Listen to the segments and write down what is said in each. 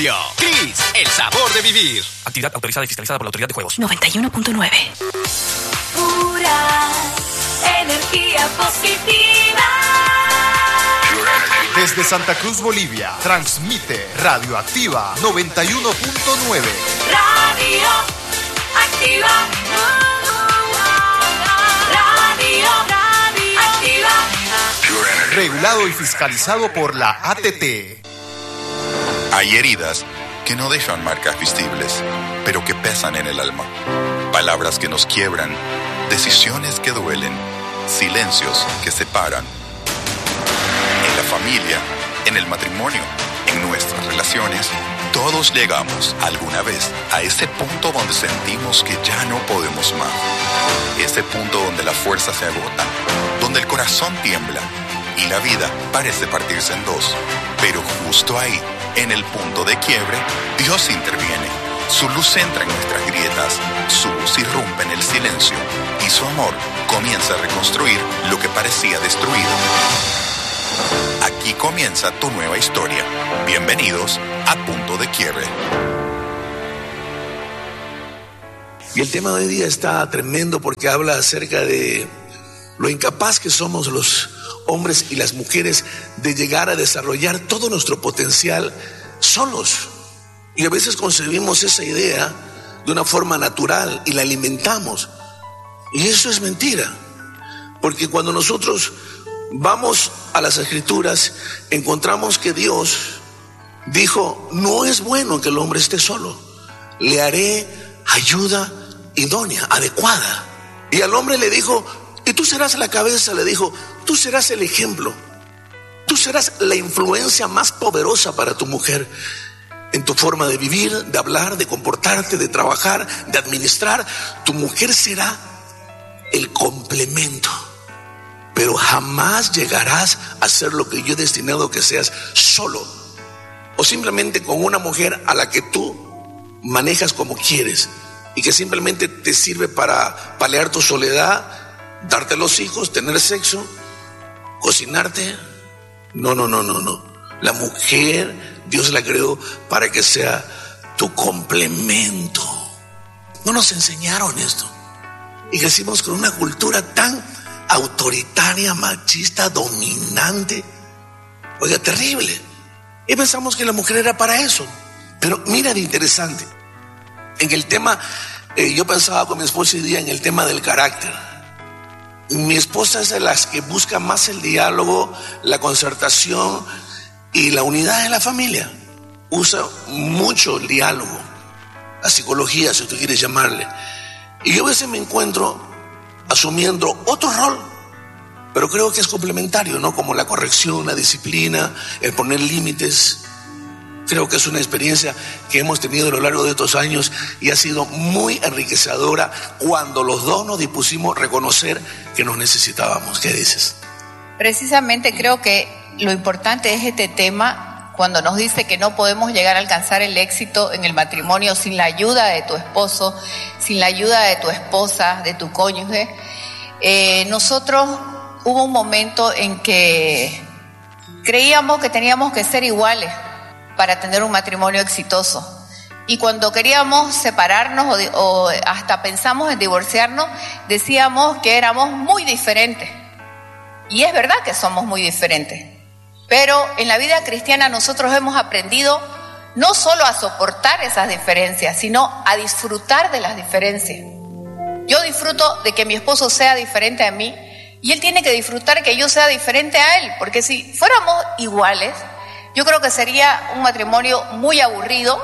Cris, el sabor de vivir. Actividad autorizada y fiscalizada por la Autoridad de Juegos. 91.9. Pura energía positiva. Desde Santa Cruz, Bolivia, transmite Radioactiva 91.9. Radio Activa. Radio Activa. Regulado y fiscalizado por la ATT. Hay heridas que no dejan marcas visibles, pero que pesan en el alma. Palabras que nos quiebran, decisiones que duelen, silencios que separan. En la familia, en el matrimonio, en nuestras relaciones, todos llegamos alguna vez a ese punto donde sentimos que ya no podemos más. Ese punto donde la fuerza se agota, donde el corazón tiembla y la vida parece partirse en dos. Pero justo ahí, en el punto de quiebre, Dios interviene. Su luz entra en nuestras grietas, su voz irrumpe en el silencio y su amor comienza a reconstruir lo que parecía destruido. Aquí comienza tu nueva historia. Bienvenidos a Punto de Quiebre. Y el tema de hoy día está tremendo porque habla acerca de lo incapaz que somos los hombres y las mujeres de llegar a desarrollar todo nuestro potencial solos. Y a veces concebimos esa idea de una forma natural y la alimentamos. Y eso es mentira. Porque cuando nosotros vamos a las Escrituras, encontramos que Dios dijo: no es bueno que el hombre esté solo. Le haré ayuda idónea, adecuada. Y al hombre le dijo: y tú serás la cabeza, le dijo, tú serás el ejemplo, tú serás la influencia más poderosa para tu mujer, en tu forma de vivir, de hablar, de comportarte, de trabajar, de administrar. Tu mujer será el complemento, pero jamás llegarás a ser lo que yo he destinado que seas solo, o simplemente con una mujer a la que tú manejas como quieres y que simplemente te sirve para paliar tu soledad, darte los hijos, tener sexo, cocinarte. No. La mujer, Dios la creó para que sea tu complemento. No nos enseñaron esto. Y crecimos con una cultura tan autoritaria, machista, dominante. Oiga, terrible. Y pensamos que la mujer era para eso. Pero mira de interesante. En el tema, yo pensaba con mi esposa hoy día en el tema del carácter. Mi esposa es de las que busca más el diálogo, la concertación y la unidad de la familia. Usa mucho el diálogo, la psicología, si tú quieres llamarle. Y yo a veces me encuentro asumiendo otro rol, pero creo que es complementario, ¿no? Como la corrección, la disciplina, el poner límites. Creo que es una experiencia que hemos tenido a lo largo de estos años y ha sido muy enriquecedora cuando los dos nos dispusimos a reconocer que nos necesitábamos. ¿Qué dices? Precisamente creo que lo importante es este tema cuando nos dice que no podemos llegar a alcanzar el éxito en el matrimonio sin la ayuda de tu esposo, sin la ayuda de tu esposa, de tu cónyuge. Nosotros hubo un momento en que creíamos que teníamos que ser iguales para tener un matrimonio exitoso. Y cuando queríamos separarnos o hasta pensamos en divorciarnos, decíamos que éramos muy diferentes. Y es verdad que somos muy diferentes. Pero en la vida cristiana nosotros hemos aprendido no solo a soportar esas diferencias, sino a disfrutar de las diferencias. Yo disfruto de que mi esposo sea diferente a mí y él tiene que disfrutar que yo sea diferente a él, porque si fuéramos iguales, yo creo que sería un matrimonio muy aburrido,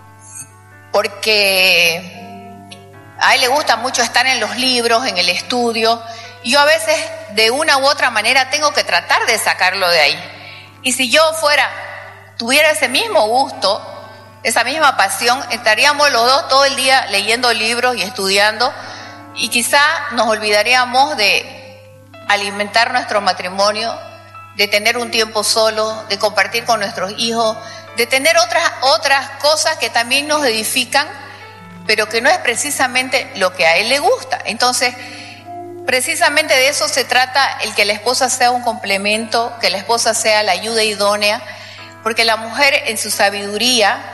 porque a él le gusta mucho estar en los libros, en el estudio, y yo a veces de una u otra manera tengo que tratar de sacarlo de ahí. Y si yo tuviera ese mismo gusto, esa misma pasión, estaríamos los dos todo el día leyendo libros y estudiando, y quizá nos olvidaríamos de alimentar nuestro matrimonio, de tener un tiempo solo, de compartir con nuestros hijos, de tener otras cosas que también nos edifican, pero que no es precisamente lo que a él le gusta. Entonces, precisamente de eso se trata, el que la esposa sea un complemento, que la esposa sea la ayuda idónea, porque la mujer en su sabiduría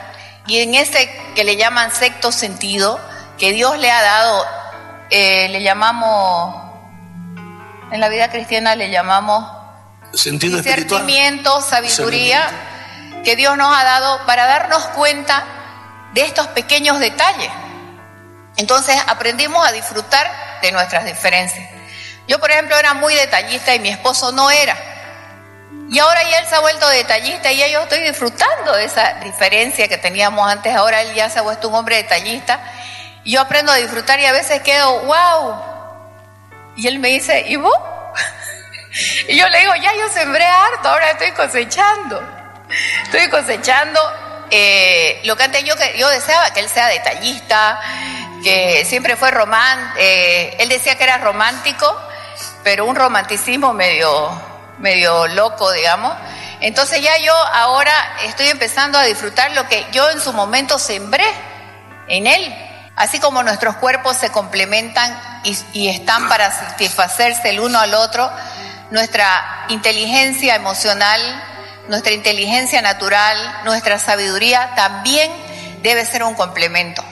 y en ese que le llaman sexto sentido, que Dios le ha dado, le llamamos, en la vida cristiana le llamamos sentido espiritual, discernimiento, sabiduría, que Dios nos ha dado para darnos cuenta de estos pequeños detalles. Entonces aprendimos a disfrutar de nuestras diferencias. Yo, por ejemplo, era muy detallista y mi esposo no era. Y ahora ya él se ha vuelto detallista y ya yo estoy disfrutando de esa diferencia que teníamos antes. Ahora él ya se ha vuelto un hombre detallista. Y yo aprendo a disfrutar y a veces quedo, wow. Y él me dice, ¿y vos? Y yo le digo, ya yo sembré harto, ahora estoy cosechando. Estoy cosechando lo que antes yo deseaba, que él sea detallista, que siempre fue romántico. Él decía que era romántico, pero un romanticismo medio loco, digamos. Entonces ya yo ahora estoy empezando a disfrutar lo que yo en su momento sembré en él. Así como nuestros cuerpos se complementan y están para satisfacerse el uno al otro, nuestra inteligencia emocional, nuestra inteligencia natural, nuestra sabiduría también debe ser un complemento.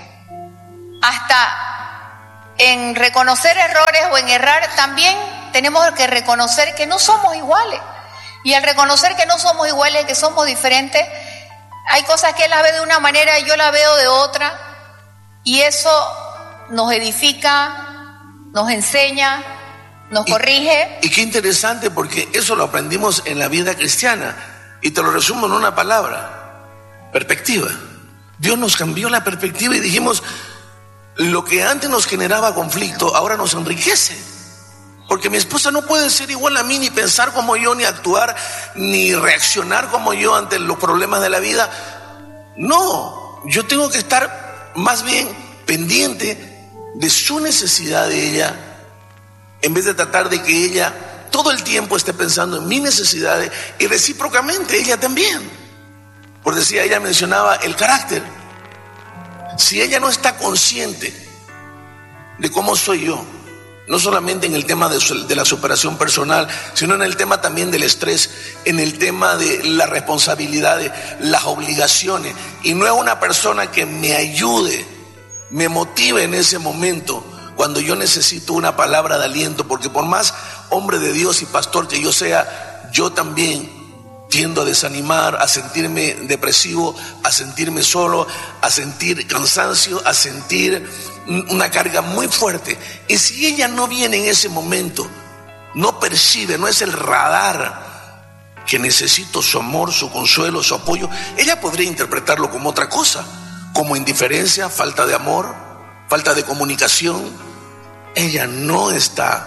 Hasta en reconocer errores o en errar también tenemos que reconocer que no somos iguales. Y al reconocer que no somos iguales, que somos diferentes, hay cosas que él las ve de una manera y yo la veo de otra. Y eso nos edifica, nos enseña, nos corrige. Y qué interesante, porque eso lo aprendimos en la vida cristiana. Y te lo resumo en una palabra: perspectiva. Dios nos cambió la perspectiva y dijimos, lo que antes nos generaba conflicto, ahora nos enriquece. Porque mi esposa no puede ser igual a mí, ni pensar como yo, ni actuar, ni reaccionar como yo ante los problemas de la vida. No, yo tengo que estar más bien pendiente de su necesidad de ella, en vez de tratar de que ella todo el tiempo esté pensando en mis necesidades, y recíprocamente ella también. Por decir, ella mencionaba el carácter. Si ella no está consciente de cómo soy yo, no solamente en el tema de la superación personal, sino en el tema también del estrés, en el tema de las responsabilidades, las obligaciones, y no es una persona que me ayude, me motive en ese momento cuando yo necesito una palabra de aliento, porque por más hombre de Dios y pastor que yo sea, yo también tiendo a desanimar, a sentirme depresivo, a sentirme solo, a sentir cansancio, a sentir una carga muy fuerte. Y si ella no viene en ese momento, no percibe, no es el radar que necesito su amor, su consuelo, su apoyo, ella podría interpretarlo como otra cosa, como indiferencia, falta de amor, falta de comunicación. Ella no está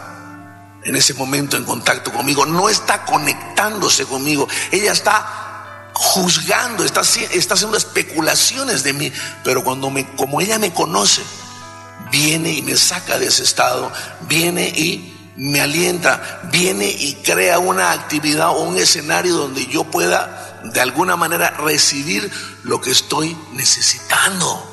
en ese momento en contacto conmigo, no está conectándose conmigo, ella está juzgando, está haciendo especulaciones de mí. Pero como ella me conoce, viene y me saca de ese estado, viene y me alienta, viene y crea una actividad o un escenario donde yo pueda de alguna manera recibir lo que estoy necesitando.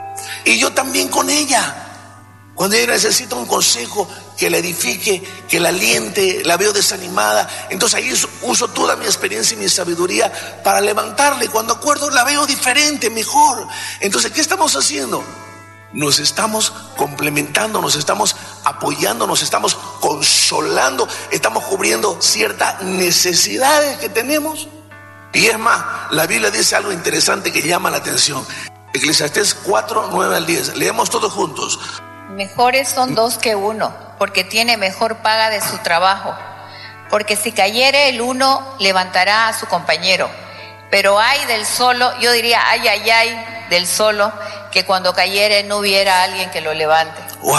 Y yo también con ella. Cuando ella necesita un consejo que la edifique, que la aliente, la veo desanimada, entonces ahí uso toda mi experiencia y mi sabiduría para levantarle. Cuando acuerdo la veo diferente, mejor. Entonces, ¿qué estamos haciendo? Nos estamos complementando, nos estamos apoyando, nos estamos consolando, estamos cubriendo ciertas necesidades que tenemos. Y es más, la Biblia dice algo interesante que llama la atención. Eclesiastés 4, 9 al 10. Leemos todos juntos. Mejores son dos que uno, porque tiene mejor paga de su trabajo. Porque si cayere el uno, levantará a su compañero. Pero ay del solo, yo diría ay del solo, que cuando cayere no hubiera alguien que lo levante. ¡Wow!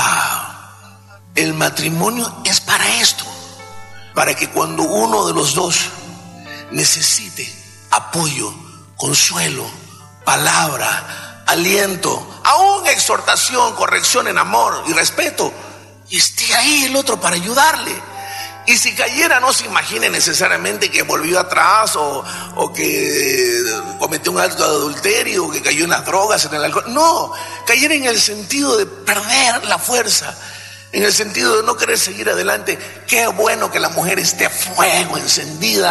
El matrimonio es para esto, para que cuando uno de los dos necesite apoyo, consuelo, palabra, aliento, aún exhortación, corrección en amor y respeto, esté ahí el otro para ayudarle. Y si cayera, no se imagine necesariamente que volvió atrás o que cometió un acto de adulterio, o que cayó en las drogas, en el alcohol. No, cayera en el sentido de perder la fuerza, en el sentido de no querer seguir adelante. Qué bueno que la mujer esté a fuego, encendida,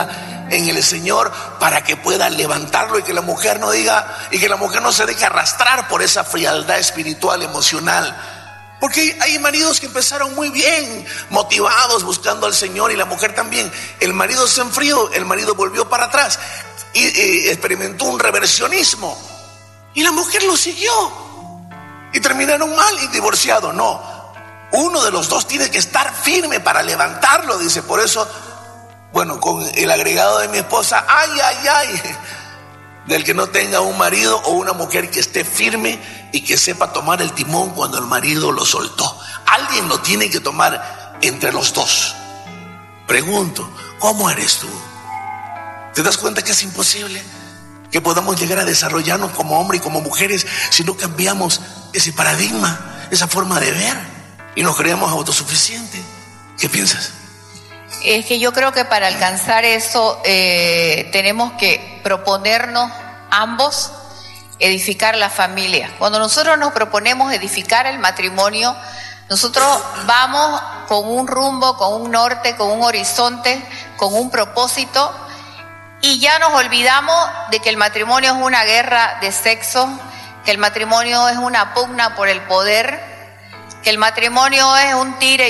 en el Señor para que pueda levantarlo y que la mujer no diga, y que la mujer no se deje arrastrar por esa frialdad espiritual, emocional. Porque hay maridos que empezaron muy bien, motivados, buscando al Señor, y la mujer también. El marido se enfrió, el marido volvió para atrás y experimentó un reversionismo. Y la mujer lo siguió. Y terminaron mal y divorciados. No, uno de los dos tiene que estar firme para levantarlo, dice. Por eso, bueno, con el agregado de mi esposa, ay, del que no tenga un marido o una mujer que esté firme y que sepa tomar el timón cuando el marido lo soltó. Alguien lo tiene que tomar entre los dos. Pregunto, ¿cómo eres tú? ¿Te das cuenta que es imposible que podamos llegar a desarrollarnos como hombres y como mujeres si no cambiamos ese paradigma, esa forma de ver, y nos creemos autosuficientes? ¿Qué piensas? Es que yo creo que para alcanzar eso tenemos que proponernos ambos edificar la familia. Cuando nosotros nos proponemos edificar el matrimonio, nosotros vamos con un rumbo, con un norte, con un horizonte, con un propósito, y ya nos olvidamos de que el matrimonio es una guerra de sexo, que el matrimonio es una pugna por el poder, que el matrimonio es un tire